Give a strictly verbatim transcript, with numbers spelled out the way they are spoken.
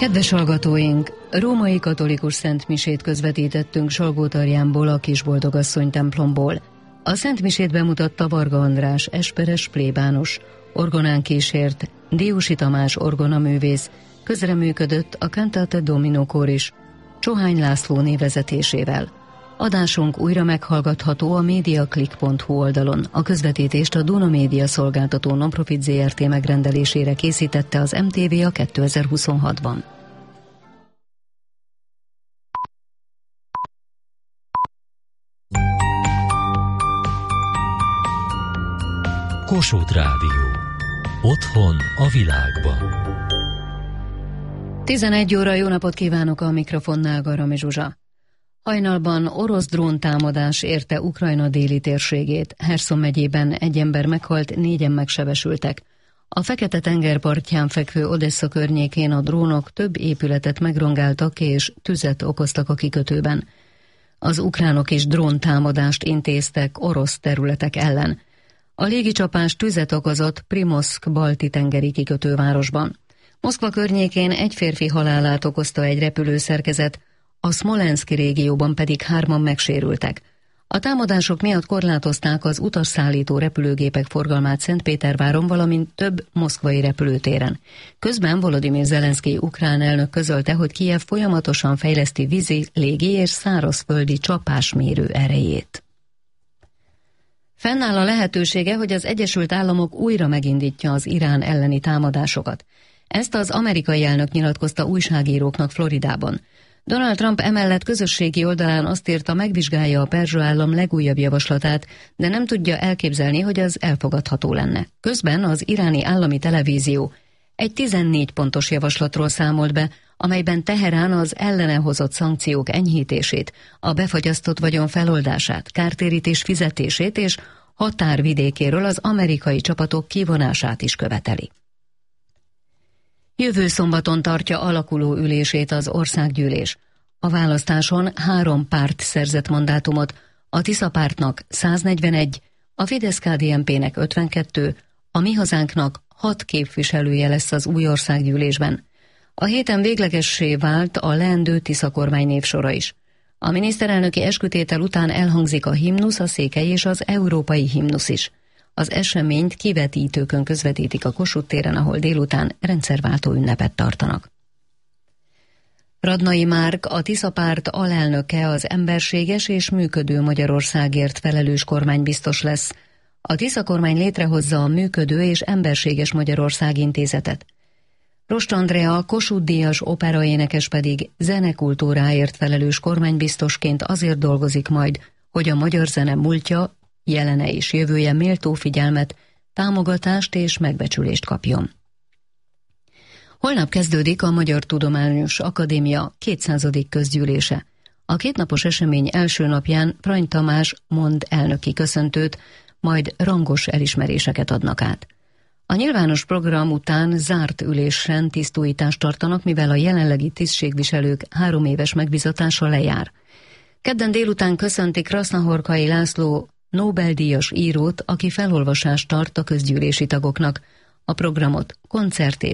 Kedves hallgatóink, római katolikus szentmisét közvetítettünk Salgótarjánból, a Kisboldogasszony templomból. A szentmisét bemutatta Varga András, esperes plébános, orgonán kísért, Diósi Tamás orgonaművész, közreműködött a Cantate Domino kór is, Csohány László névezetésével. Adásunk újra meghallgatható a mediaclick pont hu oldalon. A közvetítést a Duna Média szolgáltató Nonprofit zé er té megrendelésére készítette az em té vé a kétezer-huszonhatban. Kossuth Rádió. Otthon a világban. tizenegy óra, jó napot kívánok, a mikrofonnál Garami Zsuzsa. Hajnalban orosz dróntámadás érte Ukrajna déli térségét. Herszon megyében egy ember meghalt, négyen megsebesültek. A Fekete-tenger partján fekvő Odessa környékén a drónok több épületet megrongáltak és tüzet okoztak a kikötőben. Az ukránok is dróntámadást intéztek orosz területek ellen. A légicsapás tüzet okozott Primoszk balti tengeri kikötővárosban. Moszkva környékén egy férfi halálát okozta egy repülőszerkezet, a Szmolenszki régióban pedig hárman megsérültek. A támadások miatt korlátozták az utasszállító repülőgépek forgalmát Szentpéterváron, valamint több moszkvai repülőtéren. Közben Volodymyr Zelenszkij ukrán elnök közölte, hogy Kijev folyamatosan fejleszti vízi, légi és szárazföldi csapásmérő erejét. Fennáll a lehetősége, hogy az Egyesült Államok újra megindítja az Irán elleni támadásokat. Ezt az amerikai elnök nyilatkozta újságíróknak Floridában. Donald Trump emellett közösségi oldalán azt írta, megvizsgálja a perzsa állam legújabb javaslatát, de nem tudja elképzelni, hogy az elfogadható lenne. Közben az iráni állami televízió egy tizennégy pontos javaslatról számolt be, amelyben Teherán az ellene hozott szankciók enyhítését, a befagyasztott vagyon feloldását, kártérítés fizetését és határvidékéről az amerikai csapatok kivonását is követeli. Jövő szombaton tartja alakuló ülését az országgyűlés. A választáson három párt szerzett mandátumot, a Tisza pártnak száznegyvenegy, a Fidesz-ká dé en pének ötvenkettő, a Mi Hazánknak hat képviselője lesz az új országgyűlésben. A héten véglegessé vált a leendő Tisza kormány névsora is. A miniszterelnöki eskütétel után elhangzik a himnusz, a székely és az európai himnusz is. Az eseményt kivetítőkön közvetítik a Kossuth téren, ahol délután rendszerváltó ünnepet tartanak. Radnai Márk, a Tisza párt alelnöke, az emberséges és működő Magyarországért felelős kormánybiztos lesz. A Tisza kormány létrehozza a Működő és Emberséges Magyarország intézetet. Rost Andrea, Kossuth-díjas operaénekes pedig zenekultúráért felelős kormánybiztosként azért dolgozik majd, hogy a magyar zene múltja, jelene és jövője méltó figyelmet, támogatást és megbecsülést kapjon. Holnap kezdődik a Magyar Tudományos Akadémia kétszázadik közgyűlése. A kétnapos esemény első napján Prany Tamás mond elnöki köszöntőt, majd rangos elismeréseket adnak át. A nyilvános program után zárt ülésen tisztújítást tartanak, mivel a jelenlegi tisztségviselők három éves megbizatása lejár. Kedden délután köszöntik Krasznahorkai László Nobel-díjas írót, aki felolvasást tart a közgyűlési tagoknak. A programot koncert